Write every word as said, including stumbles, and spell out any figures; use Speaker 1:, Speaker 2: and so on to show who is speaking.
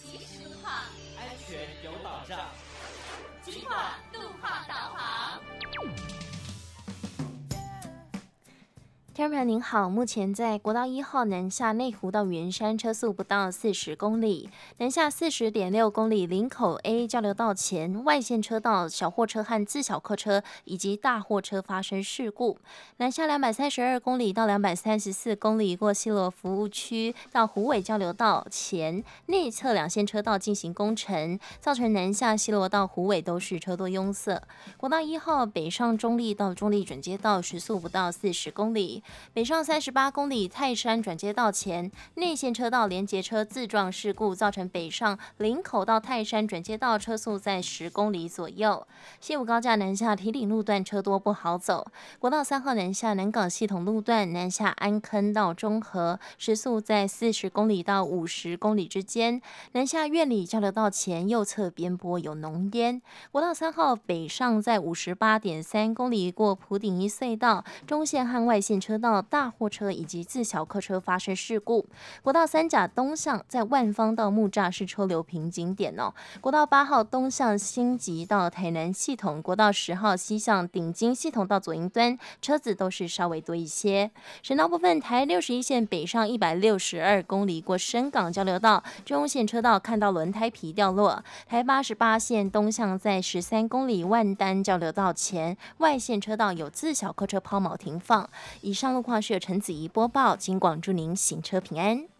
Speaker 1: 及时路况，
Speaker 2: 安全有保障。
Speaker 1: 金广路况导航。
Speaker 3: 听众朋友您好，目前在国道一号南下内湖到圆山车速不到四十公里，南下四十点六公里林口 A 交流道前外线车道小货车和自小客车以及大货车发生事故，南下两百三十二公里到两百三十四公里过西螺服务区到虎尾交流道前内侧两线车道进行工程，造成南下西螺到虎尾都是车多拥塞。国道一号北上中立到中立转接道时速不到四十公里。北上三十八公里泰山转接道前内线车道连结车自撞事故，造成北上林口到泰山转接道车速在十公里左右。西武高架南下堤顶路段车多不好走。国道三号南下南港系统路段南下安坑到中和时速在四十公里到五十公里之间。南下苑里交流道前右侧边坡有浓烟。国道三号北上在五十八点三公里过埔顶一隧道中线和外线车道大货车以及自小客车发生事故。国道三甲东向在万方到木栅是车流瓶颈点哦。国道八号东向新集到台南系统，国道十号西向顶金系统到左营端车子都是稍微多一些。省道部分，台六十一线北上一百六十二公里过深港交流道中线车道看到轮胎皮掉落。台八十八线东向在十三公里万丹交流道前外线车道有自小客车抛锚停放。以上路况是由陈子怡播报，金广祝您行车平安。